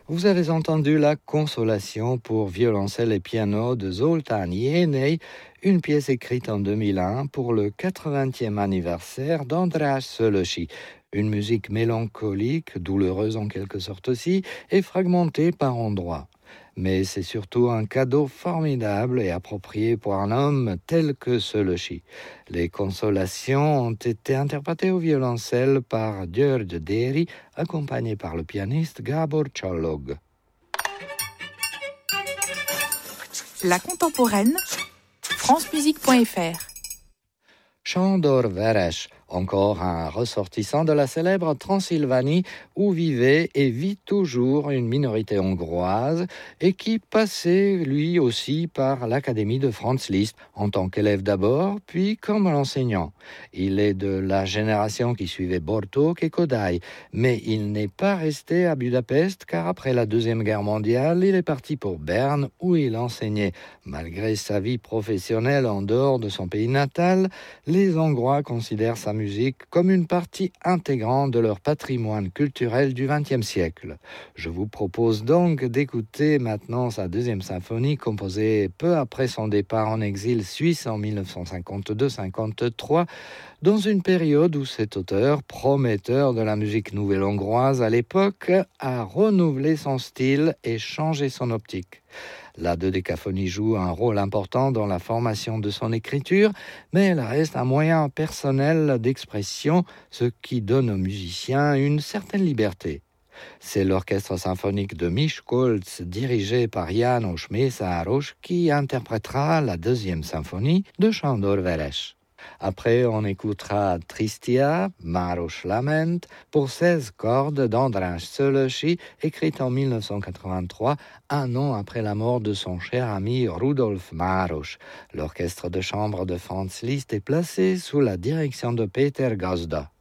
Vous avez entendu la Consolation pour violoncelle et piano de Zoltán Jénej, une pièce écrite en 2001 pour le 80e anniversaire d'András Szöllősi. Une musique mélancolique, douloureuse en quelque sorte aussi, et fragmentée par endroits. Mais c'est surtout un cadeau formidable et approprié pour un homme tel que Szöllősi. Les consolations ont été interprétées au violoncelle par György Déri, accompagné par le pianiste Gábor Csallog. La contemporaine, francemusique.fr. Sándor Veres, encore un ressortissant de la célèbre Transylvanie où vivait et vit toujours une minorité hongroise et qui passait lui aussi par l'Académie de Franz Liszt en tant qu'élève d'abord, puis comme enseignant. Il est de la génération qui suivait Bartók et Kodály, mais il n'est pas resté à Budapest car après la Deuxième Guerre mondiale, il est parti pour Berne où il enseignait. Malgré sa vie professionnelle en dehors de son pays natal, les Hongrois considèrent sa musique comme une partie intégrante de leur patrimoine culturel du XXe siècle. Je vous propose donc d'écouter maintenant sa deuxième symphonie composée peu après son départ en exil suisse en 1952-53, dans une période où cet auteur, prometteur de la musique nouvelle hongroise à l'époque, a renouvelé son style et changé son optique. La dodécaphonie joue un rôle important dans la formation de son écriture, mais elle reste un moyen personnel d'expression, ce qui donne aux musiciens une certaine liberté. C'est l'orchestre symphonique de Miskolc, dirigé par János Mészáros, qui interprétera la deuxième symphonie de Sándor Veres. Après, on écoutera Tristia, Máros Lament, pour 16 cordes d'András Szöllősi, écrite en 1983, un an après la mort de son cher ami Rudolf Máros. L'orchestre de chambre de Franz Liszt est placé sous la direction de Péter Gazda.